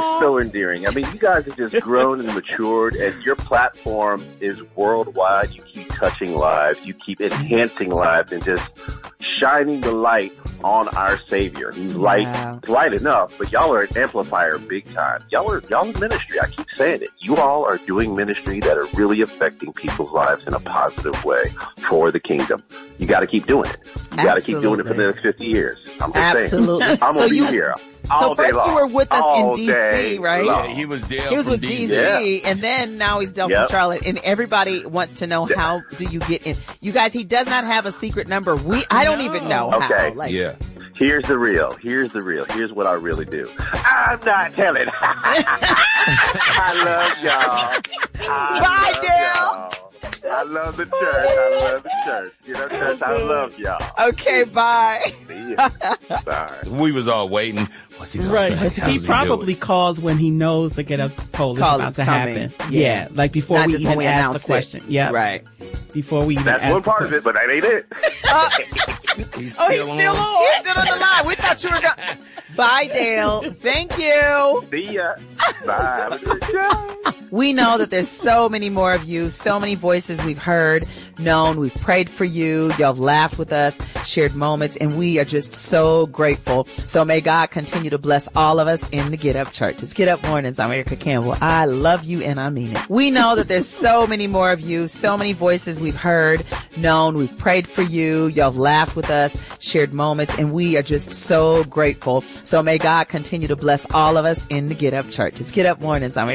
just so endearing. I mean, you guys have just grown and matured, and your platform is worldwide. You keep touching lives. You keep enhancing lives and just shining the light on our Savior. He's light enough, but y'all are an amplifier big time. Y'all in ministry. I keep saying it. You all are doing ministry that are really affecting people's lives in a positive way for the kingdom. You got to keep doing it. You got to keep doing it for the next 50 years. I'm just saying. I'm going to be here all day long. So first you were with us in D.C., right? Yeah, he was Dale He was from with D.C., Yeah. and then now he's Dale from Charlotte, and everybody wants to know how do you get in. You guys, he does not have a secret number. I don't even know how. Yeah. Here's the real. Here's what I really do. I'm not telling. I love y'all. Bye, Dale. I love the church. You know, church, I love y'all. Okay, bye. See ya. Bye. We was all waiting. What's he gonna say? He probably calls when he knows the Get Up poll is about to happen. Yeah, like before Not we just even when we ask announce the question. Yeah, Right. Before we even That's ask one part of it, but that ain't it. He's still on. He's still on the line. We thought you were going. Bye, Dale. Thank you. See ya. Bye. Have a good day. We know that there's so many more of you, so many voices we've heard, known, we've prayed for you, y'all have laughed with us, shared moments, and we are just so grateful. So may God continue to bless all of us in the Get Up Church. It's Get Up Mornings. I'm Erica Campbell. I love you and I mean it. We know that there's so many more of you, so many voices we've heard, known, we've prayed for you, y'all have laughed with us, shared moments, and we are just so grateful. So may God continue to bless all of us in the Get Up Church. It's Get Up Mornings. I'm